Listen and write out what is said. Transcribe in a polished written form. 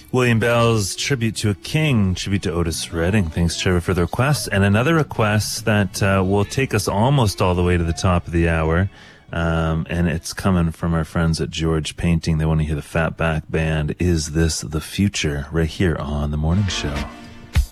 William Bell's Tribute to a King, tribute to Otis Redding. Thanks, Trevor, for the request. And another request that will take us almost all the way to the top of the hour. And it's coming from our friends at George Painting. They want to hear the Fatback Band. Is This the Future? Right here on The Morning Show.